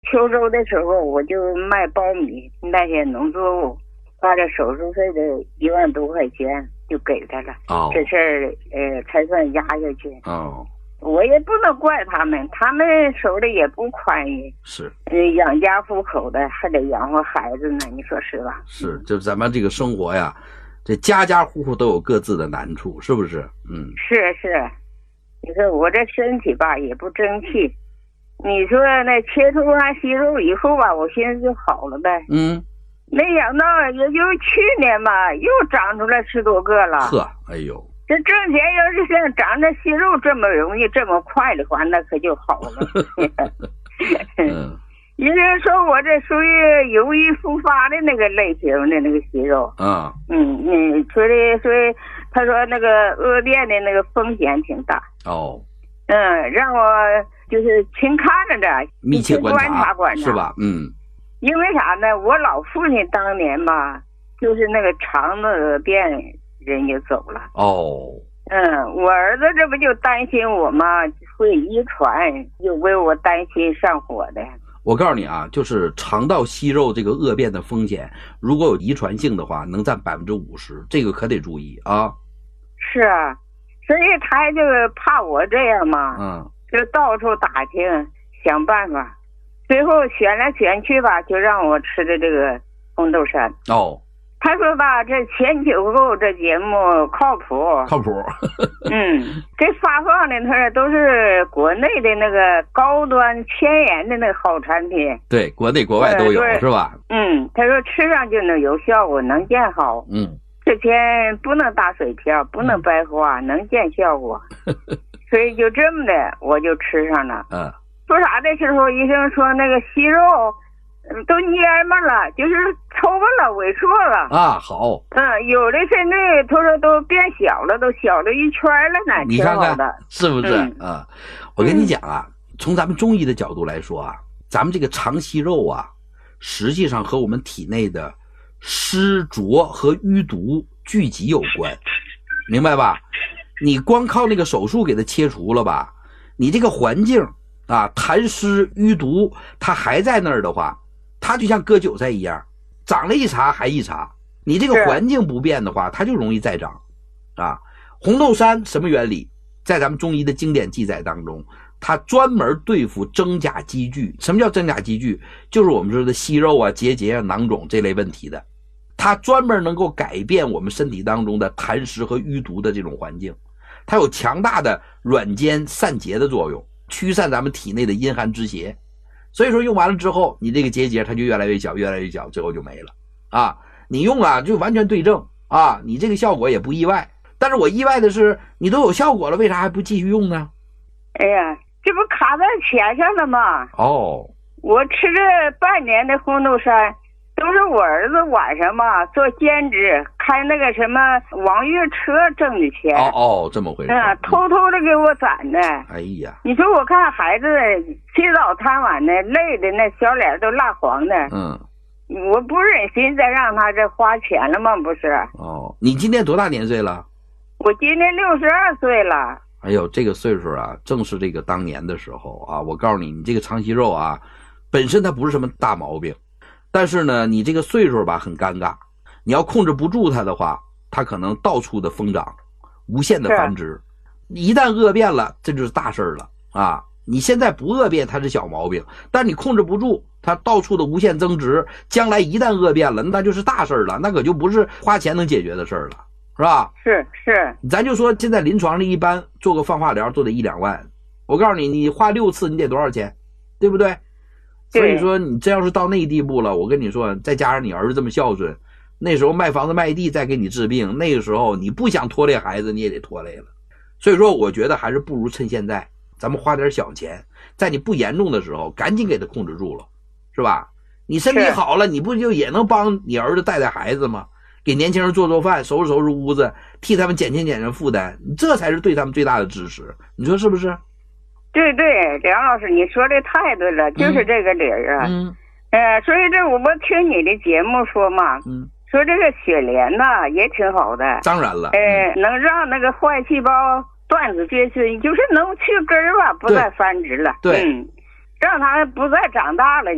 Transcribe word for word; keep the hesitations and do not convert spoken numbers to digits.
秋收的时候，我就卖苞米那些农作物，花了手术费的一万多块钱就给他了。 哦， 这事儿呃才算压下去。 哦， 我也不能怪他们，他们手里也不宽裕， 是， 嗯，养家糊口的还得养活孩子呢，你说是吧？ 是，就咱们这个生活呀，这家家户户都有各自的难处，是不是？嗯， 是是，你说我这身体吧也不争气，你说那切除完息肉以后吧，我寻思就好了呗。 嗯， 没想到也就去年吧，又长出来十多个了。 呵，哎呦。 这挣钱要是像长着息肉这么容易这么快的话，那可就好了。 嗯， 医生说我这属于有意复发的那个类型的那个息肉。 啊， 嗯嗯，所以所以他说那个恶变的那个风险挺大。 哦， 嗯，让我就是勤看着点， 密切观察， 观察观察， 是吧？嗯， 因为啥呢？我老父亲当年吧，就是那个肠子恶变。人就走了哦， 嗯，我儿子这不就担心我吗？会遗传，就为我担心上火的。 我告诉你啊，就是肠道息肉这个恶变的风险，如果有遗传性的话，能占百分之五十，这个可得注意啊。 是啊，所以他就是怕我这样嘛， 嗯， 就到处打听想办法，最后选来选去吧，就让我吃的这个红豆杉。 哦。 他说吧，这前九后这节目靠谱， 靠谱。 嗯，这发放的他说都是国内的那个高端前沿的那个好产品。 对，国内国外都有，是吧？ 嗯，他说吃上就能有效果，能见好。 嗯， 这钱不能打水漂，不能白花，嗯、能见效果。所以就这么的，我就吃上了。 嗯， 说啥的时候，医生说那个息肉。都蔫嘛了，就是抽巴了，萎缩了啊！好， 嗯，有的甚至他说都变小了，都小了一圈了呢。 你看看是不是、 嗯、 啊？我跟你讲啊、嗯，从咱们中医的角度来说啊，咱们这个肠息肉啊，实际上和我们体内的湿浊和淤毒聚集有关，明白吧？你光靠那个手术给它切除了吧，你这个环境啊，痰湿淤毒它还在那儿的话。它就像割韭菜一样，长了一茬还一茬。你这个环境不变的话，它就容易再长，啊。红豆杉什么原理？在咱们中医的经典记载当中，它专门对付真假积聚。什么叫真假积聚？就是我们说的息肉啊、结节啊、囊肿这类问题的。它专门能够改变我们身体当中的痰湿和淤毒的这种环境，它有强大的软坚散结的作用，驱散咱们体内的阴寒之邪。所以说用完了之后，你这个结节它就越来越小，越来越小，最后就没了啊！你用啊就完全对症啊，你这个效果也不意外。但是我意外的是，你都有效果了，为啥还不继续用呢？ 哎呀，这不卡在钱上了吗？ 哦， 我吃了半年的红豆杉，都是我儿子晚上嘛做兼职，开那个什么网约车挣的钱。 哦哦，这么回事。 嗯，偷偷的给我攒的。 哎呀， 你说我看孩子起早贪晚的，累的那小脸都蜡黄的。 嗯， 我不忍心再让他这花钱了吗？不是。 哦，你今年多大年岁了？ 我今年六十二岁了。 哎呦，这个岁数啊，正是这个当年的时候啊。我告诉你，你这个肠息肉啊，本身它不是什么大毛病。但是呢，你这个岁数吧很尴尬，你要控制不住它的话，它可能到处的疯长，无限的繁殖。一旦恶变了，这就是大事了啊！你现在不恶变，它是小毛病，但你控制不住，它到处的无限增值，将来一旦恶变了，那就是大事了，那可就不是花钱能解决的事了，是吧？ 是是， 咱就说现在临床上一般做个放化疗做得一两万，我告诉你，你花六次你得多少钱，对不对？所以说你这要是到那地步了，我跟你说，再加上你儿子这么孝顺，那时候卖房子卖地再给你治病，那个时候你不想拖累孩子你也得拖累了。所以说我觉得还是不如趁现在咱们花点小钱，在你不严重的时候赶紧给他控制住了，是吧？你身体好了，你不就也能帮你儿子带带孩子吗？给年轻人做做饭，收拾收拾屋子，替他们减轻减轻负担，这才是对他们最大的支持，你说是不是？ 对对，梁老师你说的太对了，就是这个理儿啊。 嗯， 呃，所以这我们听你的节目说嘛， 嗯， 说这个雪莲呐也挺好的。 当然了， 呃，能让那个坏细胞断子绝孙，就是能去根儿吧，不再繁殖了。 对， 嗯，让它们不再长大了。